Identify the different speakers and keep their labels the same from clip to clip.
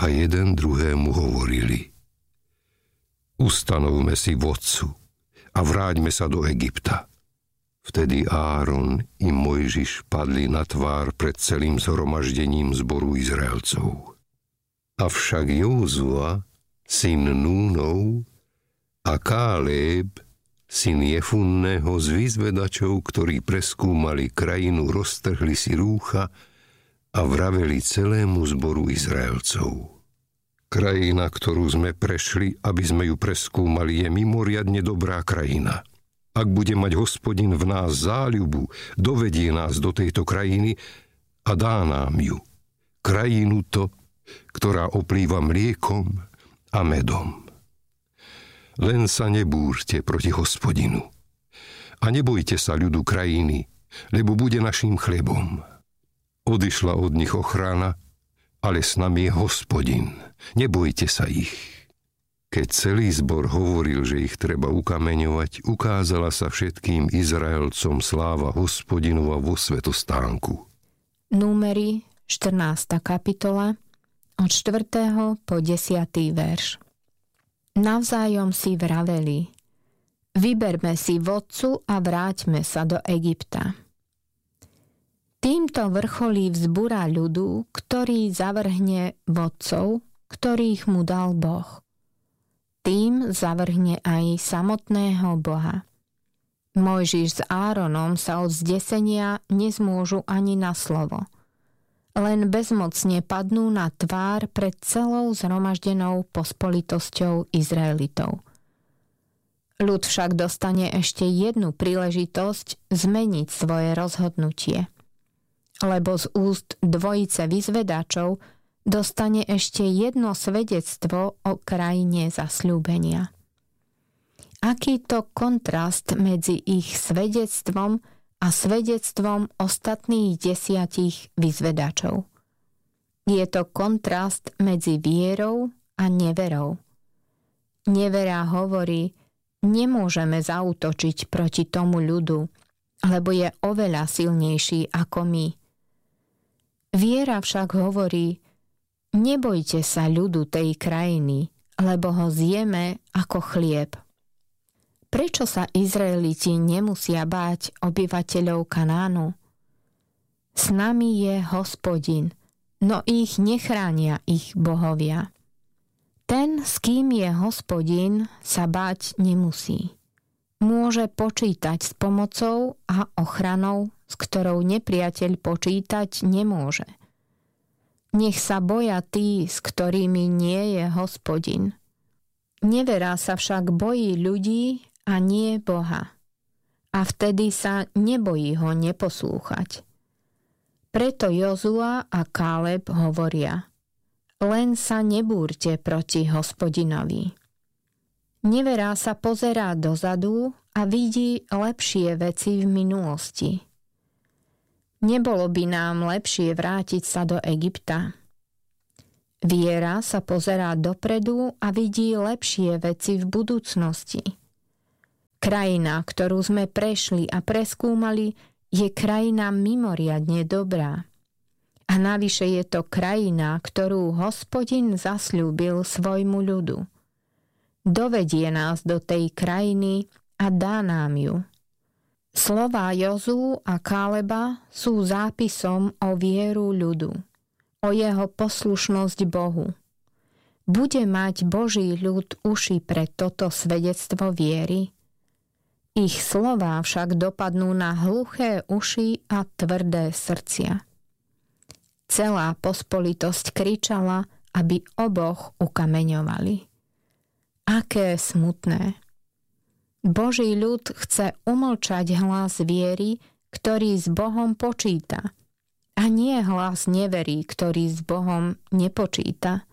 Speaker 1: a jeden druhému hovorili: Ustanovme si vodcu a vráťme sa do Egypta. Vtedy Áron i Mojžiš padli na tvár pred celým zhromaždením zboru Izraelcov. Avšak Józua, syn Núnov, a Káleb, syn Jefunného, z vyzvedačov, ktorí preskúmali krajinu, roztrhli si rúcha a vraveli celému zboru Izraelcov: Krajina, ktorú sme prešli, aby sme ju preskúmali, je mimoriadne dobrá krajina. Ak bude mať Hospodin v nás záľubu, dovedie nás do tejto krajiny a dá nám ju. Krajinu to, ktorá oplýva mliekom a medom. Len sa nebúrte proti Hospodinu a nebojte sa ľudu krajiny, lebo bude naším chlebom. Odišla od nich ochrana, ale s nami je Hospodin. Nebojte sa ich. Keď celý zbor hovoril, že ich treba ukameňovať, ukázala sa všetkým Izraelcom sláva Hospodinova vo svätostánku.
Speaker 2: Númeri, 14. kapitola, od 4. po 10. verš. Navzájom si vraveli: Vyberme si vodcu a vráťme sa do Egypta. Týmto vrcholí vzbúra ľudu, ktorý zavrhne vodcov, ktorých mu dal Boh. Tým zavrhne aj samotného Boha. Mojžiš s Áronom sa od zdesenia nezmôžu ani na slovo. Len bezmocne padnú na tvár pred celou zhromaždenou pospolitosťou Izraelitov. Ľud však dostane ešte jednu príležitosť zmeniť svoje rozhodnutie. Lebo z úst dvojice vyzvedačov dostane ešte jedno svedectvo o krajine zasľúbenia. Aký to kontrast medzi ich svedectvom a svedectvom ostatných 10 vyzvedačov. Je to kontrast medzi vierou a neverou. Nevera hovorí: nemôžeme zaútočiť proti tomu ľudu, lebo je oveľa silnejší ako my. Viera však hovorí: nebojte sa ľudu tej krajiny, lebo ho zjeme ako chlieb. Prečo sa Izraeliti nemusia báť obyvateľov Kanánu? S nami je Hospodin, no ich nechránia ich bohovia. Ten, s kým je Hospodin, sa báť nemusí. Môže počítať s pomocou a ochranou, s ktorou nepriateľ počítať nemôže. Nech sa boja tí, s ktorými nie je Hospodin. Nevera sa však bojí ľudí a nie Boha. A vtedy sa nebojí ho neposlúchať. Preto Jozua a Káleb hovoria: len sa nebúrte proti Hospodinovi. Nevera sa pozerá dozadu a vidí lepšie veci v minulosti. Nebolo by nám lepšie vrátiť sa do Egypta? Viera sa pozerá dopredu a vidí lepšie veci v budúcnosti. Krajina, ktorú sme prešli a preskúmali, je krajina mimoriadne dobrá. A navyše je to krajina, ktorú Hospodin zasľúbil svojmu ľudu. Dovedie nás do tej krajiny a dá nám ju. Slová Jozú a Káleba sú zápisom o vieru ľudu, o jeho poslušnosť Bohu. Bude mať Boží ľud uši pre toto svedectvo viery? Ich slová však dopadnú na hluché uši a tvrdé srdcia. Celá pospolitosť kričala, aby oboch ukameňovali. Aké smutné! Boží ľud chce umlčať hlas viery, ktorý s Bohom počíta, a nie hlas neverí, ktorý s Bohom nepočíta.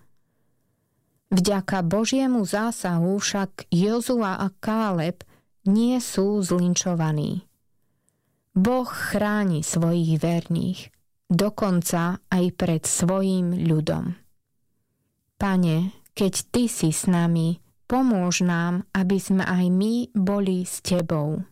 Speaker 2: Vďaka Božiemu zásahu však Jozua a Káleb nie sú zlinčovaní. Boh chráni svojich verných, dokonca aj pred svojím ľudom. Pane, keď Ty si s nami, pomôž nám, aby sme aj my boli s Tebou.